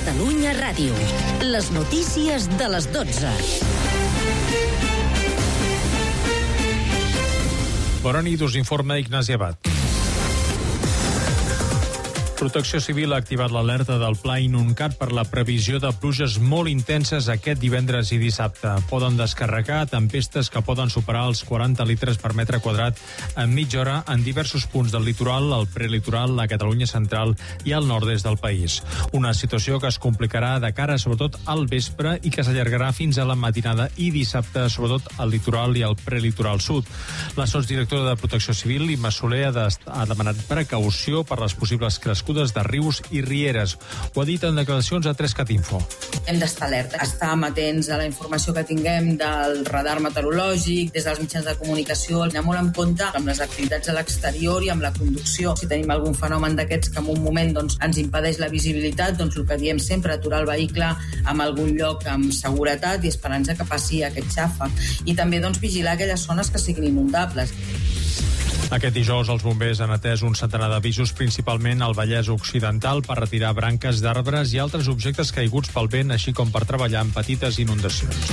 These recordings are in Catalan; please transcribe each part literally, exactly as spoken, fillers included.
Catalunya Ràdio. Les notícies de les dotze. Bona nit, us informa Ignasi Abad. Protecció Civil ha activat l'alerta del Pla Inuncat per la previsió de pluges molt intenses aquest divendres i dissabte. Poden descarregar tempestes que poden superar els quaranta litres per metre quadrat en mitja hora en diversos punts del litoral, el prelitoral, la Catalunya central i el nord-est del país. Una situació que es complicarà de cara sobretot al vespre i que s'allargarà fins a la matinada i dissabte, sobretot al litoral i al prelitoral sud. La sotsdirectora de Protecció Civil, Imma Soler, ha, de, ha demanat precaució per les possibles crescudes de rius i rieres. Ho ha dit en declaracions a tres cat info. Hem d'estar alerta, estar amatents a la informació que tinguem del radar meteorològic, des dels mitjans de comunicació, anar molt en compte amb les activitats a l'exterior i amb la conducció. Si tenim algun fenomen d'aquests que en un moment doncs, ens impedeix la visibilitat, doncs el que diem sempre, aturar el vehicle en algun lloc amb seguretat i esperança que passi aquest xàfec. I també doncs, vigilar aquelles zones que siguin inundables. Aquest dijous els bombers han atès un centenar d'avisos, principalment al Vallès Occidental, per retirar branques d'arbres i altres objectes caiguts pel vent, així com per treballar en petites inundacions.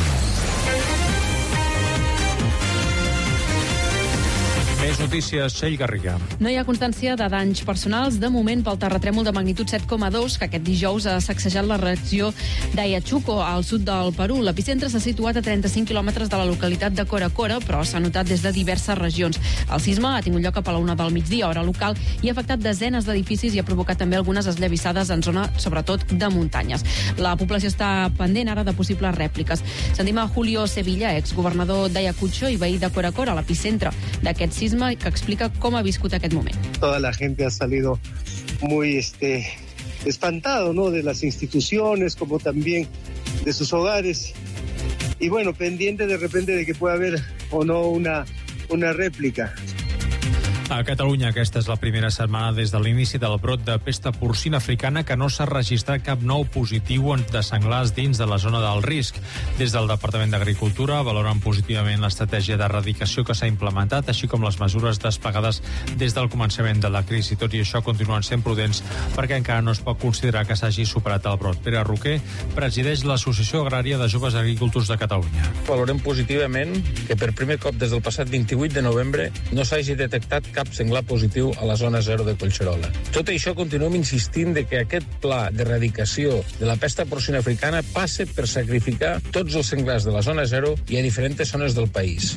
Més notícies, Txell Garriga. No hi ha constància de danys personals de moment pel terratrèmol de magnitud set coma dos que aquest dijous ha sacsejat la regió d'Ayachuco, al sud del Perú. L'epicentre s'ha situat a trenta-cinc quilòmetres de la localitat de Cora Cora, però s'ha notat des de diverses regions. El sisme ha tingut lloc cap a la una del migdia, hora local, i ha afectat desenes d'edificis i ha provocat també algunes esllavissades en zona, sobretot, de muntanyes. La població està pendent ara de possibles rèpliques. Sentim a Julio Sevilla, exgovernador d'Ayacucho i veí de Cora Cora, l'epicentre d'aquest sisme, que explica cómo ha viscut aquest moment. Toda la gente ha salido muy este, espantado, ¿no? De las instituciones, como también de sus hogares. Y bueno, pendiente de repente de que pueda haber o no una, una réplica. A Catalunya aquesta és la primera setmana des de l'inici del brot de pesta porcina africana que no s'ha registrat cap nou positiu de senglars dins de la zona del risc. Des del Departament d'Agricultura valoren positivament l'estratègia d'erradicació que s'ha implementat, així com les mesures desplegades des del començament de la crisi. Tot i això, continuen sent prudents perquè encara no es pot considerar que s'hagi superat el brot. Pere Roquer presideix l'Associació Agrària de Joves Agricultors de Catalunya. Valorem positivament que per primer cop des del passat vint-i-vuit de novembre no s'hagi detectat cap senglar positiu a la zona zero de Collserola. Tot això continuem insistint de que aquest pla d'erradicació de la pesta porcina africana passe per sacrificar tots els senglars de la zona zero i a diferents zones del país.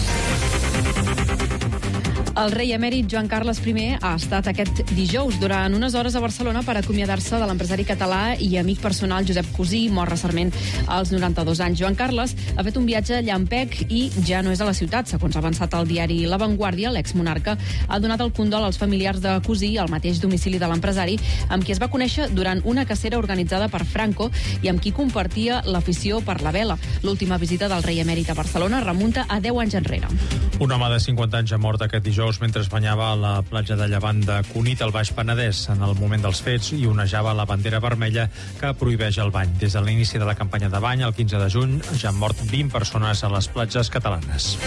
El rei emèrit Joan Carles primer ha estat aquest dijous durant unes hores a Barcelona per acomiadar-se de l'empresari català i amic personal Josep Cosí, mort recentment als noranta-dos anys. Joan Carles ha fet un viatge llampec i ja no és a la ciutat. Segons ha avançat el diari La Vanguardia, l'exmonarca ha donat el condol als familiars de Cosí al mateix domicili de l'empresari, amb qui es va conèixer durant una cacera organitzada per Franco i amb qui compartia l'afició per la vela. L'última visita del rei emèrit a Barcelona remunta a deu anys enrere. Un home de cinquanta anys ha mort aquest dijous mentre es banyava a la platja de Llevant de Cunit, al Baix Penedès. En el moment dels fets hi onejava la bandera vermella que prohibeix el bany. Des de l'inici de la campanya de bany, el quinze de juny, ja han mort vint persones a les platges catalanes.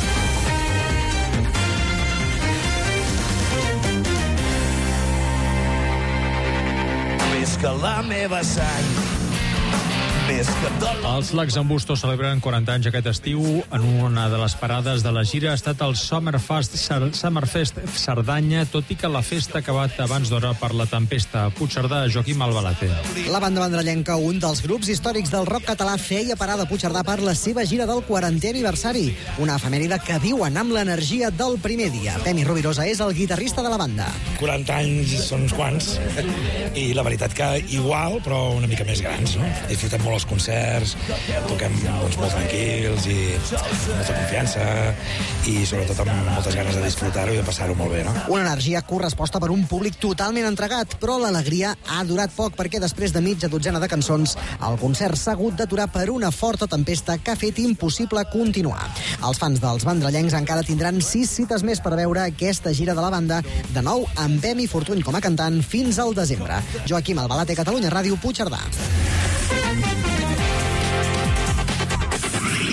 Més que la meva sang, més que tot... Els Lacs en Busto celebren quaranta anys aquest estiu. En una de les parades de la gira ha estat el Summerfest, Summerfest Cerdanya, tot i que la festa ha acabat abans d'hora per la tempesta. A Puigcerdà, Joaquim Albalate. La banda mandrellenca, un dels grups històrics del rock català, feia parada a Puigcerdà per la seva gira del quarantè aniversari. Una efemèride que viuen amb l'energia del primer dia. Pemi Rovirosa és el guitarrista de la banda. quaranta anys són uns quants, i la veritat que igual, però una mica més grans, no? Disfrutem molt els concerts, toquem doncs, molt tranquils i molta confiança i sobretot amb moltes ganes de disfrutar-ho i de passar-ho molt bé, no? Una energia corresposta per un públic totalment entregat, però l'alegria ha durat poc perquè després de mitja dotzena de cançons el concert s'ha hagut d'aturar per una forta tempesta que ha fet impossible continuar. Els fans dels mandrellencs encara tindran sis cites més per veure aquesta gira de la banda, de nou amb Pemi Fortuny com a cantant fins al desembre. Joaquim Albalate, Catalunya Ràdio, Puigcerdà.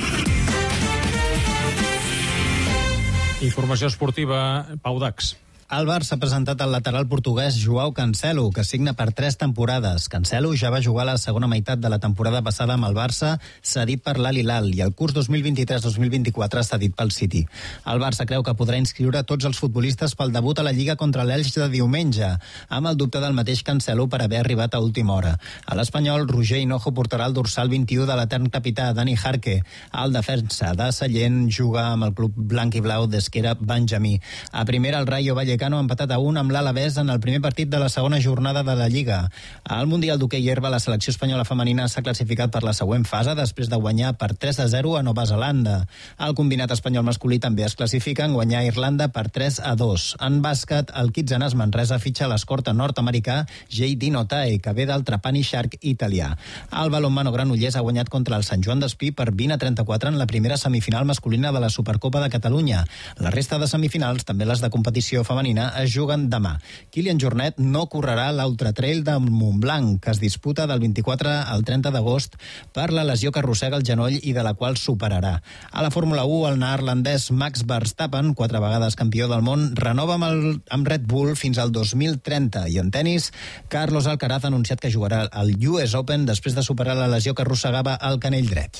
Informació esportiva, Pau Dax. Al Barça ha presentat el lateral portuguès Joao Cancelo, que signa per tres temporades. Cancelo ja va jugar la segona meitat de la temporada passada amb el Barça, cedit per l'Al Hilal, i el curs dos mil vint-i-tres dos mil vint-i-quatre cedit pel City. El Barça creu que podrà inscriure tots els futbolistes pel debut a la Lliga contra l'Elx de diumenge, amb el dubte del mateix Cancelo per haver arribat a última hora. A l'Espanyol, Roger Hinojo portarà el dorsal vint-i-u de l'etern capità Dani Jarque. El defensa de Sallent juga amb el club blanc i blau d'Esquera Benjamí. A primera, el Rayo Vallecano ha empatat a un amb l'Alavés en el primer partit de la segona jornada de la Lliga. Al Mundial d'Hoquei Herba, la selecció espanyola femenina s'ha classificat per la següent fase després de guanyar per tres a zero a Nova Zelanda. El combinat espanyol masculí també es classifica en guanyar a Irlanda per tres a dos. En bàsquet, el Kitsanas Manresa fitxa l'escorta nord-americà J D Notae, que ve del Trapani Shark italià. El balonmano Granollers ha guanyat contra el Sant Joan d'Espí per vint a trenta-quatre en la primera semifinal masculina de la Supercopa de Catalunya. La resta de semifinals, també les de competició femenina, es juguen demà. Kilian Jornet no correrà l'Ultra Trail de Montblanc, que es disputa del vint-i-quatre al trenta d'agost per la lesió que arrossega el genoll i de la qual superarà. A la Fórmula u, el neerlandès Max Verstappen, quatre vegades campió del món, renova amb, el, amb Red Bull fins al dos mil trenta. I en tennis, Carlos Alcaraz ha anunciat que jugarà al U S Open després de superar la lesió que arrossegava al canell dret.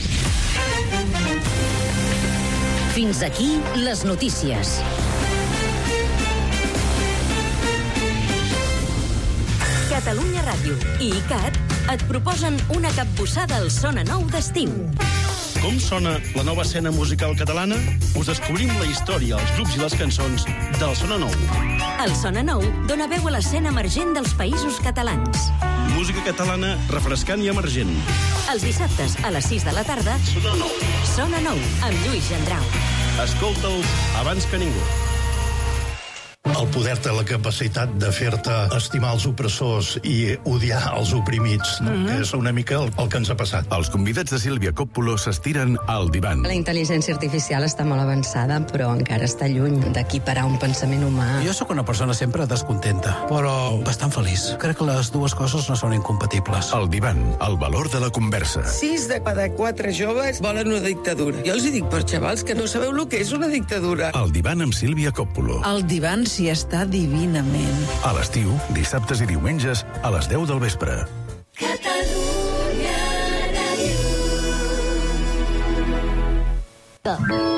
Fins aquí les notícies. Catalunya Ràdio i ICAT et proposen una capbussada al Sona Nou d'estiu. Com sona la nova escena musical catalana? Us descobrim la història, els grups i les cançons del Sona Nou. El Sona Nou dona veu a l'escena emergent dels països catalans. Música catalana refrescant i emergent. Els dissabtes a les sis de la tarda, Sona Nou. Sona Nou, amb Lluís Gendrau. Escolta'ls abans que ningú. El poder té la capacitat de fer-te estimar els opressors i odiar els oprimits, no? Mm-hmm. És una mica el, el que ens ha passat. Els convidats de Sílvia Coppola s'estiren al divan. La intel·ligència artificial està molt avançada, però encara està lluny d'equiparar un pensament humà. Jo sóc una persona sempre descontenta, però bastant feliç. Crec que les dues coses no són incompatibles. El divan, el valor de la conversa. Sis de cada quatre joves volen una dictadura. Jo els hi dic per xavals que no sabeu el que és una dictadura. El divan amb Sílvia Coppola. El divan s'hi està divinament. A l'estiu, dissabtes i diumenges, a les deu del vespre. Catalunya Ràdio.